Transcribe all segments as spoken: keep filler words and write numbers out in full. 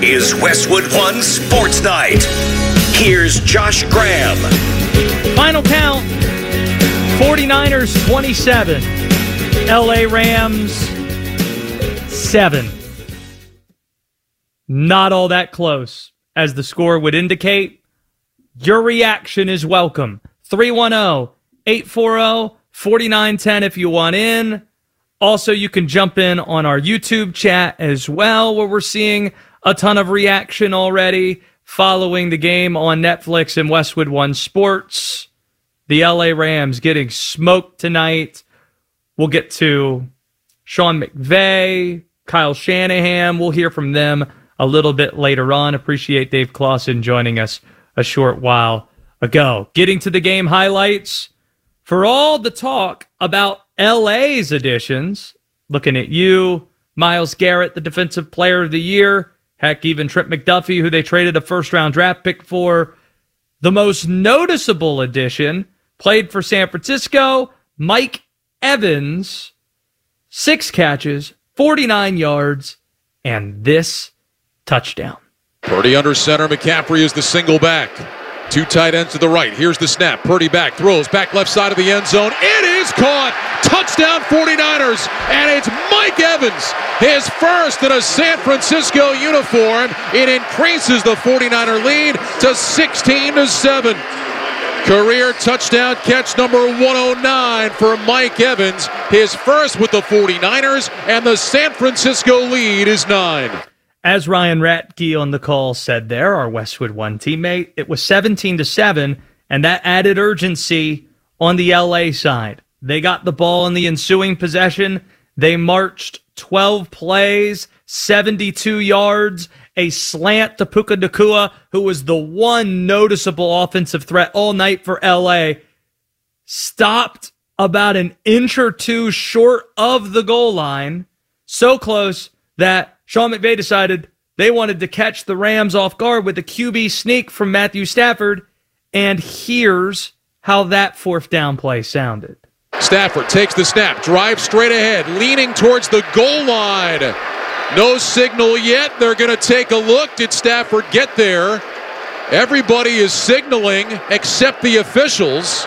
is Westwood One Sports Night. Here's Josh Graham. Final count, 49ers twenty-seven, L A Rams seven. Not all that close, as the score would indicate. Your reaction is welcome. three one zero, eight four zero, four nine one zero if you want in. Also, you can jump in on our YouTube chat as well, where we're seeing a ton of reaction already following the game on Netflix and Westwood One Sports. The L A Rams getting smoked tonight. We'll get to Sean McVay, Kyle Shanahan. We'll hear from them a little bit later on. Appreciate Dave Clawson joining us a short while ago. Getting to the game highlights. For all the talk about L A's additions, looking at you, Myles Garrett, the Defensive Player of the Year, heck, even Trent McDuffie, who they traded a first-round draft pick for. The most noticeable addition, played for San Francisco, Mike Evans, six catches, forty-nine yards, and this touchdown. Purdy under center. McCaffrey is the single back. Two tight ends to the right. Here's the snap. Purdy back, throws back left side of the end zone. It is caught. Touchdown forty-niners. And it's Mike Evans, his first in a San Francisco uniform. It increases the forty-niner lead to sixteen to seven. Career touchdown catch number one oh nine for Mike Evans. His first with the forty-niners, and the San Francisco lead is nine. As Ryan Ratke on the call said there, our Westwood One teammate, it was seventeen to seven, and that added urgency on the L A side. They got the ball in the ensuing possession. They marched twelve plays, seventy-two yards, a slant to Puka Nacua, who was the one noticeable offensive threat all night for L A. Stopped about an inch or two short of the goal line, so close that Sean McVay decided they wanted to catch the Rams off guard with a Q B sneak from Matthew Stafford, and here's how that fourth down play sounded. Stafford takes the snap, drives straight ahead, leaning towards the goal line. No signal yet. They're going to take a look. Did Stafford get there? Everybody is signaling except the officials,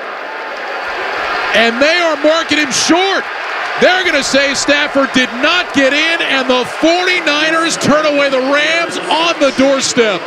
and they are marking him short. They're going to say Stafford did not get in, and the forty-niners turn away the Rams on the doorstep.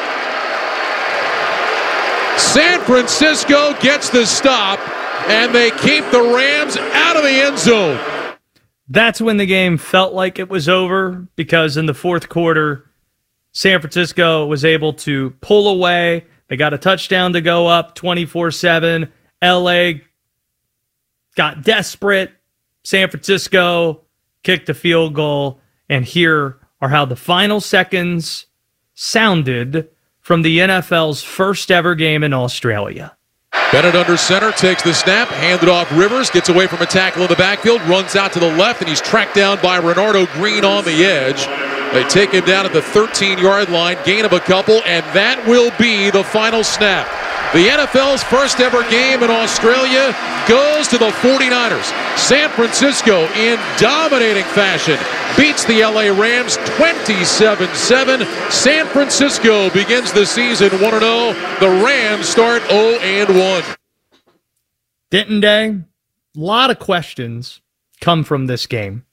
San Francisco gets the stop, and they keep the Rams out of the end zone. That's when the game felt like it was over, because in the fourth quarter, San Francisco was able to pull away. They got a touchdown to go up twenty-four seven. L A got desperate. San Francisco kicked a field goal, and here are how the final seconds sounded from the N F L's first ever game in Australia. Bennett under center, takes the snap, handed off Rivers, gets away from a tackle in the backfield, runs out to the left, and he's tracked down by Renardo Green on the edge. They take him down at the thirteen-yard line, gain of a couple, and that will be the final snap. The N F L's first ever game in Australia goes to the forty-niners. San Francisco, in dominating fashion, beats the L A Rams twenty-seven seven. San Francisco begins the season one and oh. The Rams start oh and one. Didn't they? A lot of questions come from this game.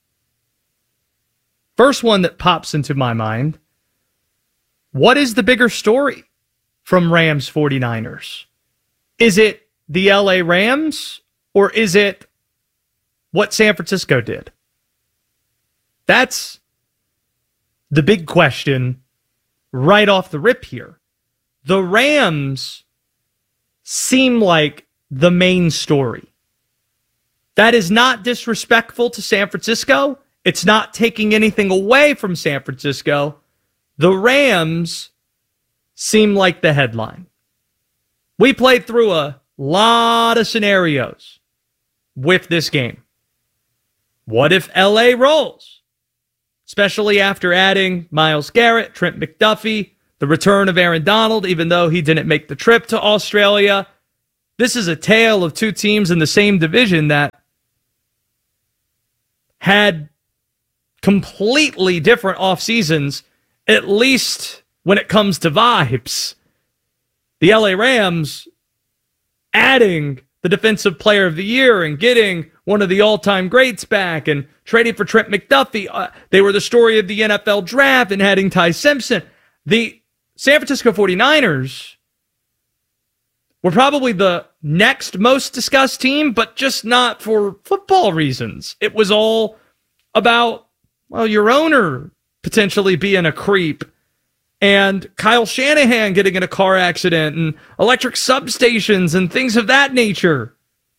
First one that pops into my mind: what is the bigger story from Rams forty-niners? Is it the L A Rams, or is it what San Francisco did? That's the big question right off the rip here. The Rams seem like the main story. That is not disrespectful to San Francisco. It's not taking anything away from San Francisco. The Rams seem like the headline. We played through a lot of scenarios with this game. What if L A rolls? Especially after adding Myles Garrett, Trent McDuffie, the return of Aaron Donald, even though he didn't make the trip to Australia. This is a tale of two teams in the same division that had completely different off seasons at least when it comes to vibes, the L A Rams adding the Defensive Player of the Year and getting one of the all-time greats back and trading for Trent McDuffie. Uh, they were the story of the N F L draft and adding Ty Simpson. The San Francisco forty-niners were probably the next most discussed team, but just not for football reasons. It was all about, well, your owner potentially being a creep and Kyle Shanahan getting in a car accident and electric substations and things of that nature.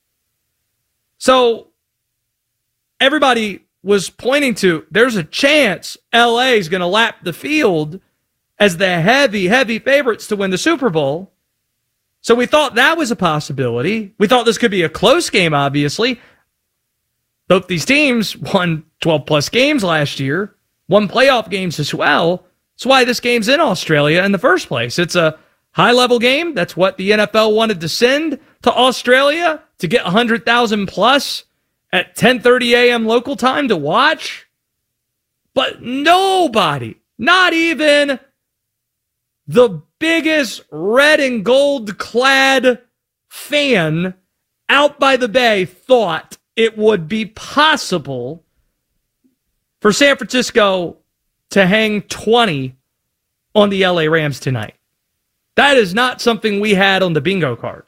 So everybody was pointing to, there's a chance L A is going to lap the field as the heavy, heavy favorites to win the Super Bowl. So we thought that was a possibility. We thought this could be a close game, obviously. Both these teams won twelve-plus games last year, won playoff games as well. That's why this game's in Australia in the first place. It's a high-level game. That's what the N F L wanted to send to Australia, to get one hundred thousand plus at ten thirty a.m. local time to watch. But nobody, not even the biggest red and gold clad fan out by the bay, thought it would be possible for San Francisco to hang twenty on the L A Rams tonight. That is not something we had on the bingo card.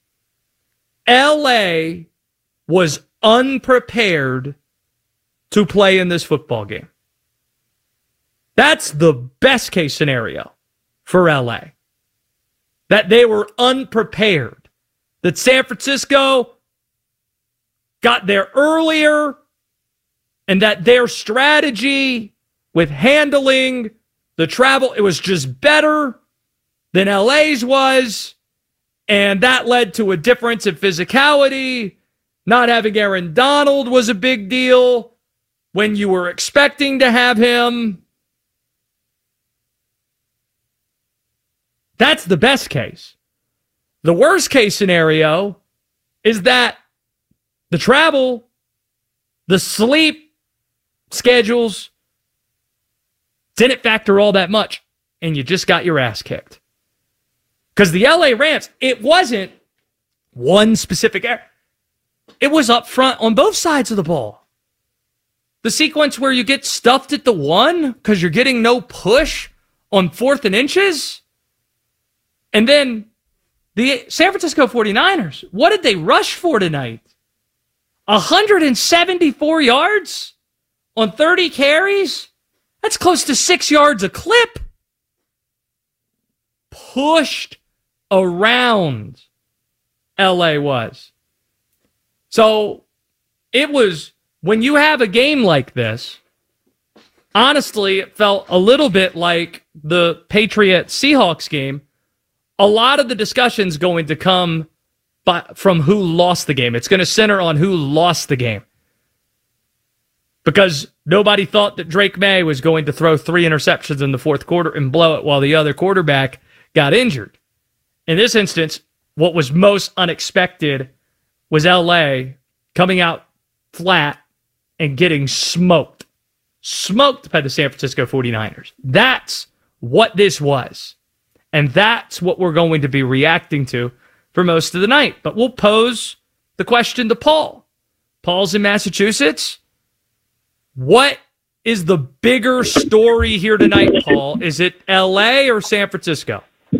L A was unprepared to play in this football game. That's the best case scenario for L A. That they were unprepared. That San Francisco got there earlier and that their strategy with handling the travel, it was just better than L A's was. And that led to a difference in physicality. Not having Aaron Donald was a big deal when you were expecting to have him. That's the best case. The worst case scenario is that the travel, the sleep schedules didn't factor all that much, and you just got your ass kicked. Because the L A Rams, it wasn't one specific area. It was up front on both sides of the ball. The sequence where you get stuffed at the one because you're getting no push on fourth and inches. And then the San Francisco forty-niners, what did they rush for tonight? one hundred seventy-four yards on thirty carries? That's close to six yards a clip. Pushed around L A was. So it was, when you have a game like this, honestly, it felt a little bit like the Patriots-Seahawks game. A lot of the discussion's going to come by, from who lost the game. It's going to center on who lost the game. Because nobody thought that Drake May was going to throw three interceptions in the fourth quarter and blow it while the other quarterback got injured. In this instance, what was most unexpected was L A coming out flat and getting smoked. Smoked by the San Francisco forty-niners. That's what this was. And that's what we're going to be reacting to for most of the night. But we'll pose the question to Paul. Paul's in Massachusetts. What is the bigger story here tonight, Paul? Is it L A or San Francisco?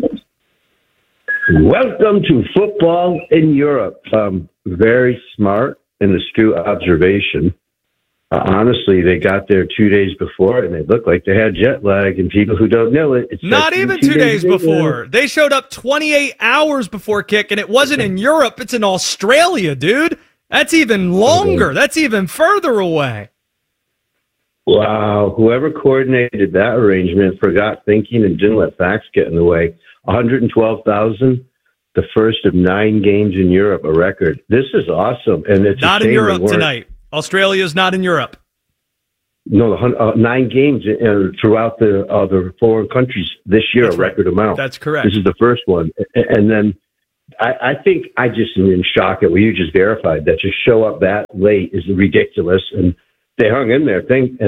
Welcome to football in Europe. Um, very smart and astute observation. Uh, honestly, they got there two days before, and they looked like they had jet lag. And people who don't know it, it's not even two days, days before. They showed up twenty-eight hours before kick, and it wasn't in Europe. It's in Australia, dude. That's even longer. That's even further away. Wow. Whoever coordinated that arrangement forgot thinking and didn't let facts get in the way. one hundred twelve thousand, the first of nine games in Europe, a record. This is awesome. And it's not in Europe tonight. Australia's not in Europe. No, the uh, nine games uh, throughout the uh, the foreign countries this year, That's a record right. amount. That's correct. This is the first one. And then I, I think I just am in shock at what you just verified, that to show up that late is ridiculous. And they hung in there. Think, and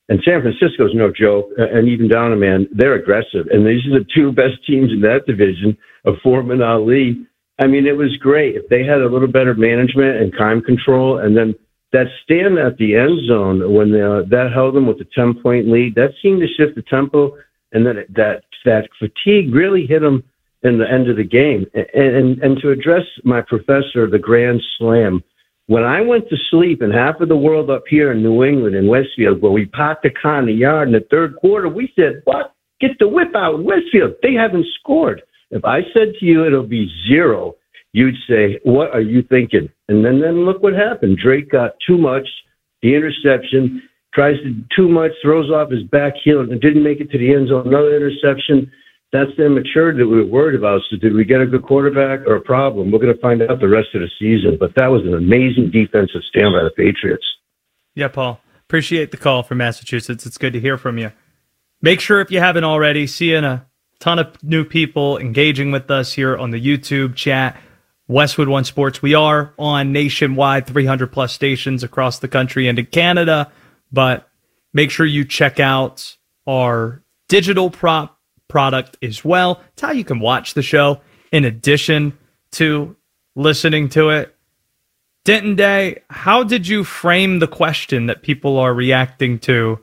And San Francisco's no joke, and even down, man, they're aggressive. And these are the two best teams in that division of Foreman, Ali. I mean, it was great. If they had a little better management and time control, and then that stand at the end zone when they, uh, that held them with a ten-point lead, that seemed to shift the tempo, and then it, that that fatigue really hit them in the end of the game. And, and, and to address my professor, the Grand Slam, when I went to sleep and half of the world up here in New England in Westfield, where we parked the car in the yard in the third quarter, we said, what? Get the whip out in Westfield. They haven't scored. If I said to you it'll be zero, you'd say, what are you thinking? And then, then look what happened. Drake got too much, the interception, tries to do too much, throws off his back heel, and didn't make it to the end zone. Another interception. That's the immaturity that we were worried about. So did we get a good quarterback or a problem? We're going to find out the rest of the season. But that was an amazing defensive stand by the Patriots. Yeah, Paul. Appreciate the call from Massachusetts. It's good to hear from you. Make sure, if you haven't already, seeing a ton of new people engaging with us here on the YouTube chat, Westwood One Sports. We are on nationwide, three hundred plus stations across the country and in Canada. But make sure you check out our digital prop product as well. It's how you can watch the show in addition to listening to it. Denton Day, how did you frame the question that people are reacting to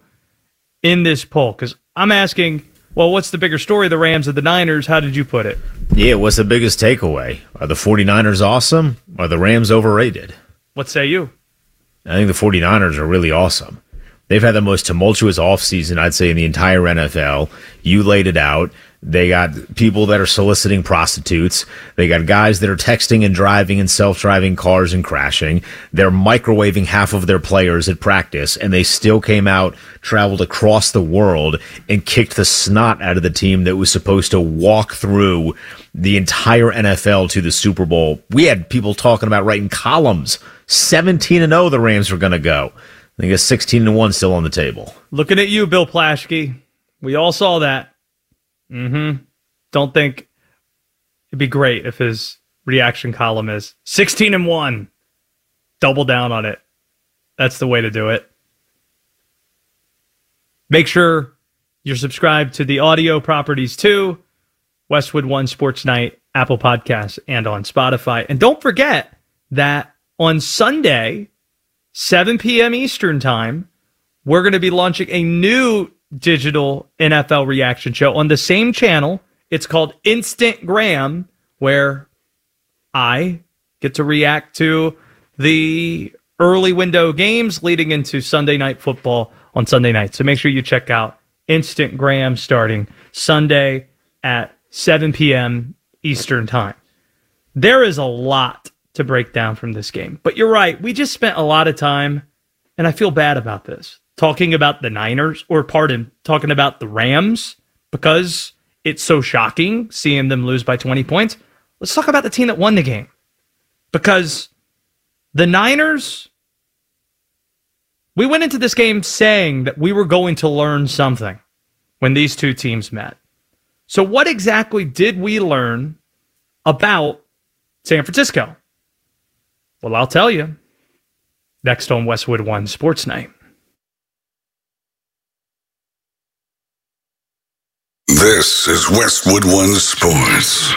in this poll? Because I'm asking, well, what's the bigger story, the Rams or the Niners? How did you put it? Yeah, what's the biggest takeaway? Are the 49ers awesome? Or are the Rams overrated? What say you? I think the 49ers are really awesome. They've had the most tumultuous offseason, I'd say, in the entire N F L. You laid it out. They got people that are soliciting prostitutes. They got guys that are texting and driving in self-driving cars and crashing. They're microwaving half of their players at practice, and they still came out, traveled across the world, and kicked the snot out of the team that was supposed to walk through the entire N F L to the Super Bowl. We had people talking about writing columns. seventeen and oh the Rams were going to go. I think it's sixteen and one still on the table. Looking at you, Bill Plaschke. We all saw that. Mm-hmm. Don't think it'd be great if his reaction column is sixteen and one. Double down on it. That's the way to do it. Make sure you're subscribed to the audio properties too. Westwood One Sports Night, Apple Podcasts, and on Spotify. And don't forget that on Sunday, seven p.m. Eastern Time, we're going to be launching a new digital N F L reaction show on the same channel. It's called Instant Graham, where I get to react to the early window games leading into Sunday Night Football on Sunday night. So make sure you check out Instant Graham starting Sunday at seven p.m. Eastern Time. There is a lot to break down from this game. But you're right, we just spent a lot of time, and I feel bad about this, talking about the Niners, or pardon, talking about the Rams, because it's so shocking seeing them lose by twenty points. Let's talk about the team that won the game. Because the Niners, we went into this game saying that we were going to learn something when these two teams met. So what exactly did we learn about San Francisco? Well, I'll tell you. Next on Westwood One Sports Night. This is Westwood One Sports.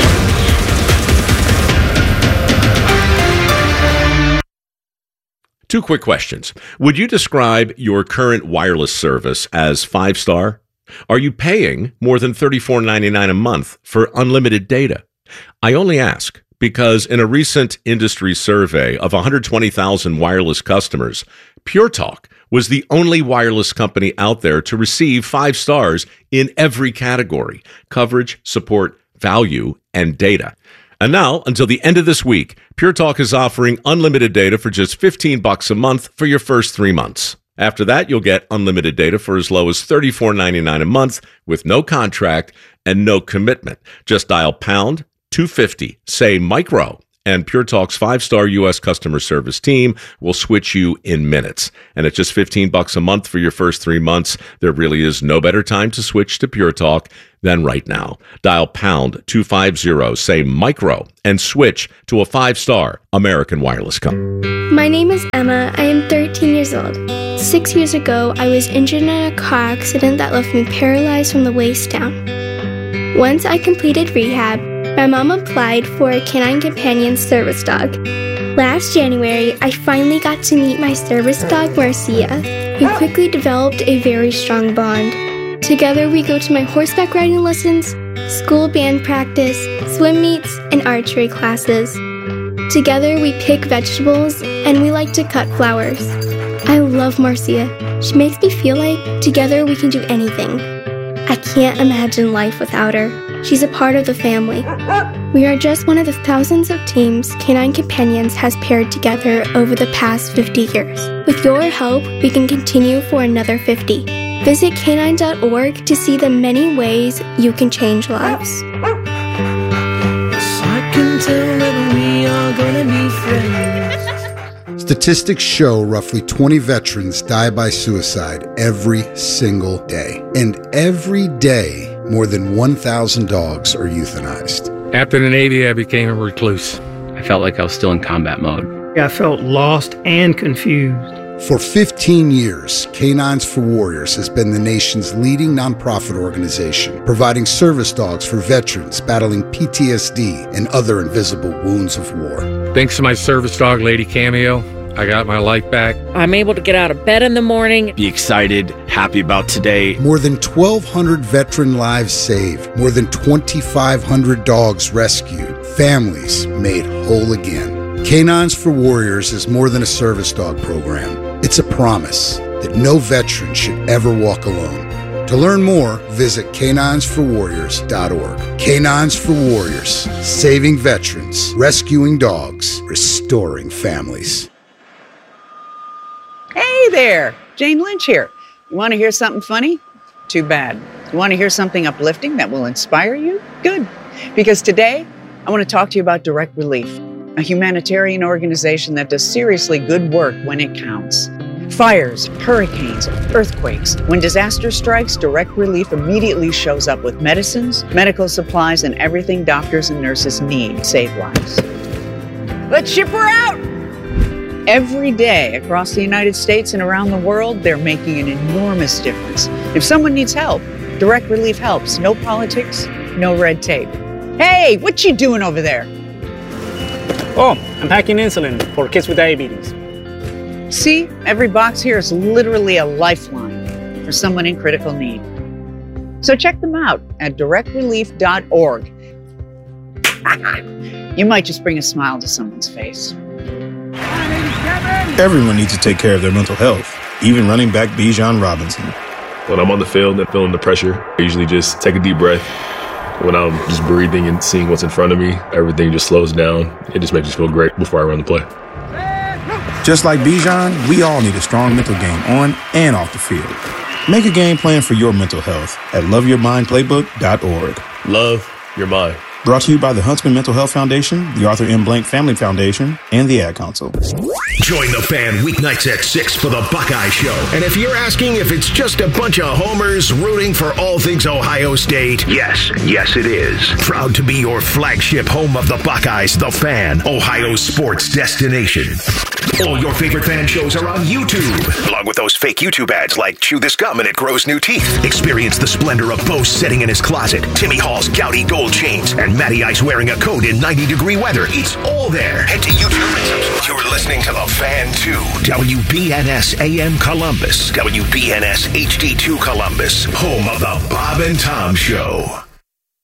Two quick questions. Would you describe your current wireless service as five-star? Are you paying more than thirty-four ninety-nine a month for unlimited data? I only ask because in a recent industry survey of one hundred twenty thousand wireless customers, Pure Talk was the only wireless company out there to receive five stars in every category: coverage, support, value, and data. And now, until the end of this week, Pure Talk is offering unlimited data for just fifteen bucks a month for your first three months. After that, you'll get unlimited data for as low as thirty-four ninety-nine a month with no contract and no commitment. Just dial pound two fifty, say micro, And Pure Talk's five-star U S customer service team will switch you in minutes. And at just fifteen bucks a month for your first three months, there really is no better time to switch to Pure Talk than right now. Dial pound two fifty, say micro, and switch to a five-star American Wireless company. My name is Emma. I am thirteen years old. Six years ago, I was injured in a car accident that left me paralyzed from the waist down. Once I completed rehab, my mom applied for a Canine Companion service dog. Last January, I finally got to meet my service dog, Marcia. We quickly developed a very strong bond. Together, we go to my horseback riding lessons, school band practice, swim meets, and archery classes. Together, we pick vegetables, and we like to cut flowers. I love Marcia. She makes me feel like together we can do anything. I can't imagine life without her. She's a part of the family. We are just one of the thousands of teams Canine Companions has paired together over the past fifty years. With your help, we can continue for another fifty. Visit canine dot org to see the many ways you can change lives. I can tell that we are gonna be friends. Statistics show roughly twenty veterans die by suicide every single day. And every day, more than one thousand dogs are euthanized. After the Navy, I became a recluse. I felt like I was still in combat mode. I felt lost and confused. For fifteen years, Canines for Warriors has been the nation's leading nonprofit organization, providing service dogs for veterans battling P T S D and other invisible wounds of war. Thanks to my service dog, Lady Cameo, I got my life back. I'm able to get out of bed in the morning. Be excited, happy about today. More than twelve hundred veteran lives saved. More than twenty-five hundred dogs rescued. Families made whole again. Canines for Warriors is more than a service dog program. It's a promise that no veteran should ever walk alone. To learn more, visit canines for warriors dot org. Canines for Warriors, saving veterans, rescuing dogs, restoring families. Hey there, Jane Lynch here. You want to hear something funny? Too bad. You want to hear something uplifting that will inspire you? Good. Because today, I want to talk to you about Direct Relief, a humanitarian organization that does seriously good work when it counts. Fires, hurricanes, earthquakes. When disaster strikes, Direct Relief immediately shows up with medicines, medical supplies, and everything doctors and nurses need to save lives. Let's ship her out! Every day across the United States and around the world, they're making an enormous difference. If someone needs help, Direct Relief helps. No politics, no red tape. Hey, what you doing over there? Oh, I'm packing insulin for kids with diabetes. See, every box here is literally a lifeline for someone in critical need. So check them out at direct relief dot org. You might just bring a smile to someone's face. Everyone needs to take care of their mental health, even running back Bijan Robinson. When I'm on the field and feeling the pressure, I usually just take a deep breath. When I'm just breathing and seeing what's in front of me, everything just slows down. It just makes me feel great before I run the play. Just like Bijan, we all need a strong mental game on and off the field. Make a game plan for your mental health at love your mind playbook dot org. Love your mind. Brought to you by the Huntsman Mental Health Foundation, the Arthur M. Blank Family Foundation, and the Ad Council. Join the fan weeknights at six for the Buckeye Show. And if you're asking if it's just a bunch of homers rooting for all things Ohio State, yes, yes it is. Proud to be your flagship home of the Buckeyes, the Fan, Ohio's sports destination. All your favorite fan shows are on YouTube, along with those fake YouTube ads like Chew This Gum and It Grows New Teeth. Experience the splendor of Bo sitting in his closet, Timmy Hall's gouty gold chains, and Matty Ice wearing a coat in ninety degree weather. It's all there. Head to YouTube and subscribe. You're listening to The Fan two. W B N S A M Columbus. W B N S H D two Columbus. Home of the Bob and Tom Show.